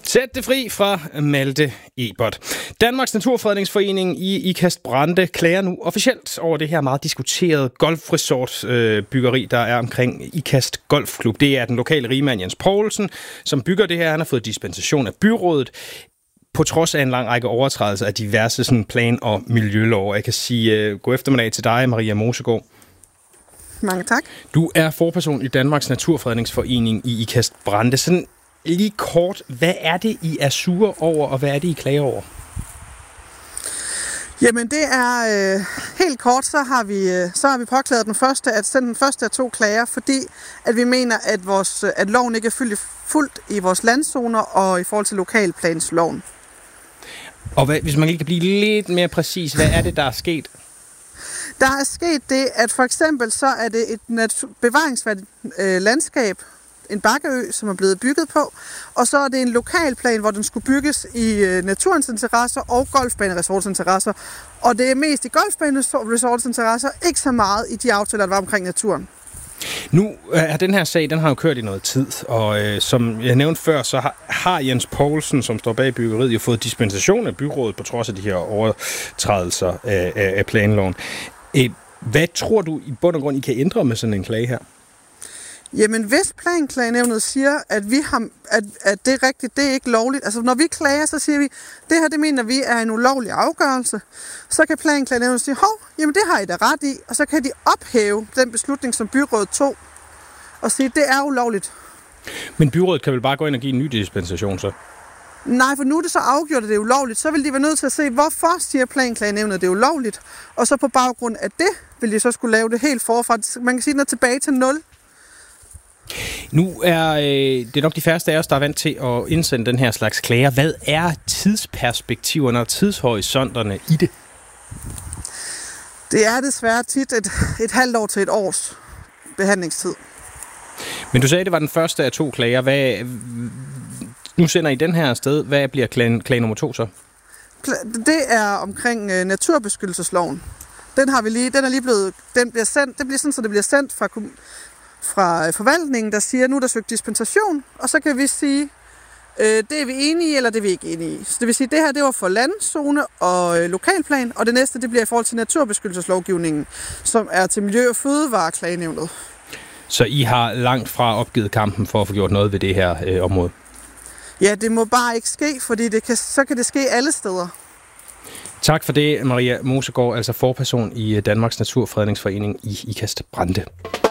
Sæt det fri fra Malte Ebert. Danmarks Naturfredningsforening i Ikast Brande klager nu officielt over det her meget diskuterede golfresort-byggeri, der er omkring Ikast Golfklub. Det er den lokale rigmand Jens Poulsen, som bygger det her. Han har fået dispensation af byrådet, på trods af en lang række overtrædelser af diverse sådan, plan- og miljølov. Jeg kan sige god eftermiddag til dig, Maria Mosegaard. Mange tak. Du er forperson i Danmarks Naturfredningsforening i Ikast Brande. Sådan lige kort, hvad er det, I er sure over, og hvad er det, I klager over? Jamen det er helt kort, så har vi påklaget den første af to klager, fordi at vi mener, at loven ikke er fuldt i vores landzoner og i forhold til lokalplansloven. Og hvis man lige kan blive lidt mere præcis, hvad er det, der er sket? Der er sket det, at for eksempel så er det et bevaringsværdigt landskab, en bakkeø, som er blevet bygget på, og så er det en lokalplan, hvor den skulle bygges i naturens interesser og golfbaneresortens interesser. Og det er mest i golfbaneresortens interesser, ikke så meget i de aftaler, der var omkring naturen. Nu er den her sag, den har jo kørt i noget tid, og som jeg nævnte før, så har Jens Poulsen, som står bag byggeriet, jo fået dispensation af byrådet på trods af de her overtrædelser af planloven. Hvad tror du i bund og grund, I kan ændre med sådan en klage her? Jamen, hvis Planklagenævnet siger, at det er rigtigt, det er ikke lovligt. Altså, når vi klager, så siger vi, det her, det mener vi er en ulovlig afgørelse. Så kan Planklagenævnet sige, jamen det har I da ret i. Og så kan de ophæve den beslutning, som byrådet tog, og sige, det er ulovligt. Men byrådet kan vel bare gå ind og give en ny dispensation så? Nej, for nu er det så afgjort, at det er ulovligt. Så vil de være nødt til at se, hvorfor siger Planklagenævnet, at det er ulovligt. Og så på baggrund af det, vil de så skulle lave det helt forfra. Man kan sige, at den er tilbage til 0. Nu er det nok de færreste af os, der er vant til at indsende den her slags klager. Hvad er tidsperspektiverne og tidshorisonterne i det? Det er desværre tit et halvt år til et års behandlingstid. Men du sagde, at det var den første af to klager. Nu sender I den her afsted. Hvad bliver klage nummer 2 så? Det er omkring naturbeskyttelsesloven. Det bliver sådan, så det bliver sendt fra forvaltningen, der siger, nu er der søgt dispensation, og så kan vi sige, det er vi enige i, eller det er vi ikke enige i. Så det vil sige, det her, det var for landzone og lokalplan, og det næste, det bliver i forhold til naturbeskyttelseslovgivningen, som er til Miljø- og Fødevareklagenævnet. Så I har langt fra opgivet kampen for at få gjort noget ved det her område? Ja, det må bare ikke ske, fordi så kan det ske alle steder. Tak for det, Maria Mosegaard, altså forperson i Danmarks Naturfredningsforening i Ikast Brande.